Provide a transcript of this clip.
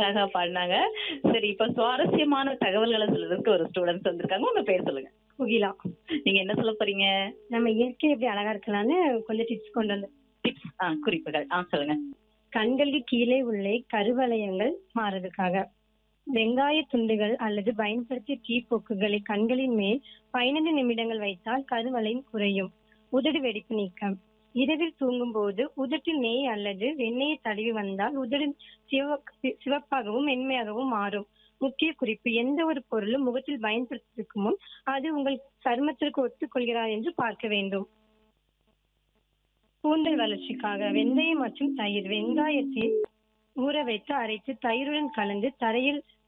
அழகா பாடினாங்க. சரி, இப்ப சுவாரஸ்யமான தகவல்கள சொல்றதுக்கு ஒரு ஸ்டூடண்ட்ஸ் வந்திருக்காங்க. உங்க பேர் சொல்லுங்க. கோகிலா. நீங்க என்ன சொல்லப் போறீங்க? நம்ம இயற்கை எப்படி அழகா இருக்கலாம்னு கொஞ்சம் டிப்ஸ் கொண்டு வந்தோம். டிப்ஸ், குறிப்புகள். சொல்லுங்க. கண்களுக்கு கீழே உள்ள கருவளையங்கள் மாறதுக்காக வெங்காய துண்டுகள் அல்லது பயன்படுத்திய தீப்போக்குகளை கண்களின் மேல் 15 நிமிடங்கள் வைத்தால் கருவளையம் குறையும். உதடு வெடிப்பு நீக்கம். இரவில் தூங்கும் போது உதட்டில் நெய் அல்லது வெண்ணெயை தடவி வந்தால் உதடு சிவப்பாகவும் மென்மையாகவும் மாறும். முக்கிய குறிப்பு: எந்த ஒரு பொருளும் முகத்தில் பயன்படுத்துவதற்கு முன் அது உங்கள் சருமத்திற்கு ஒத்துக்கொள்கிறா என்று பார்க்க வேண்டும். கூந்தல் வளர்ச்சிக்காக வெந்தயம் மற்றும் தயிர். வெங்காயத்தை ஊற வைத்து அரைத்து தயிருடன் கலந்து தரையில்